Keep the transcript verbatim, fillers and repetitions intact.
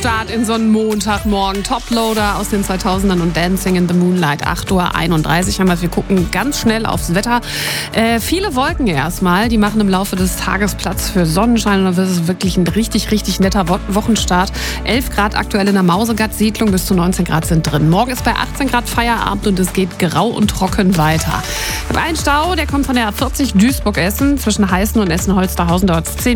Start in so einen Montagmorgen. Toploader aus den zweitausendern und Dancing in the Moonlight. acht Uhr einunddreißig haben wir. Wir gucken ganz schnell aufs Wetter. Äh, viele Wolken erstmal. Die machen im Laufe des Tages Platz für Sonnenschein. Und dann wird es wirklich ein richtig, richtig netter Wo- Wochenstart. elf Grad aktuell in der Mausegatt-Siedlung. Bis zu neunzehn Grad sind drin. Morgen ist bei achtzehn Grad Feierabend und es geht grau und trocken weiter. Ich habe einen Stau, der kommt von der A vierzig Duisburg-Essen zwischen Heißen und Essen-Holsterhausen. Dauert es zehn